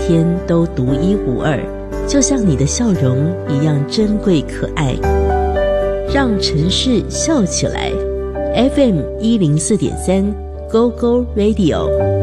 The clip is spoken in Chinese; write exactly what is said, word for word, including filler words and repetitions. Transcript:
天都独一无二，就像你的笑容一样珍贵可爱。让城市笑起来 ，F M 一零四点三 ，Go Go Radio。